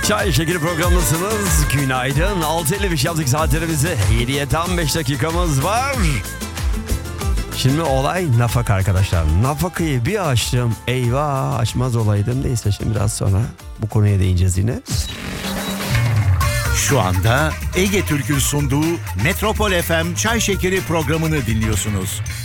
Çay Şekeri programındasınız. Günaydın. 6.55 yaptık saatlerimizi. 7'ye tam 5 dakikamız var. Şimdi olay nafaka arkadaşlar. Nafakayı bir açtım. Eyvah, açmaz olaydım. Neyse, şimdi biraz sonra bu konuya değineceğiz yine. Şu anda Ege Türk'ün sunduğu Metropol FM Çay Şekeri programını dinliyorsunuz.